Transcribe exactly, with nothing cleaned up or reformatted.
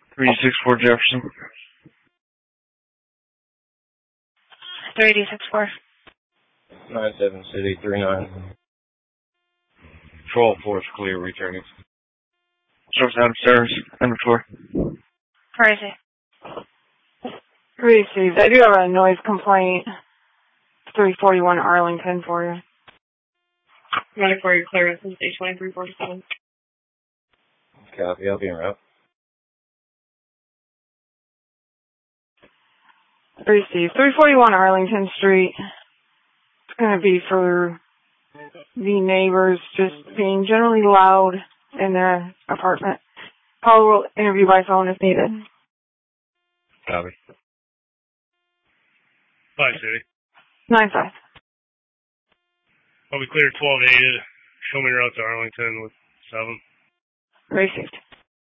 three six four Jefferson. three D six four. nine seven City, three nine. twelve four is clear, returning. Source out of service, number four. Crazy. Received. I do have a noise complaint. three forty-one Arlington for you. Ready for your clearance is H twenty-three forty-seven. Copy, I'll be en route. Received. three forty-one Arlington Street. It's going to be for the neighbors just being generally loud in their apartment. Call will interview by phone if needed. Copy. Five City. nine five. I'll be cleared twelve eight. Show me route to Arlington with seven. Received.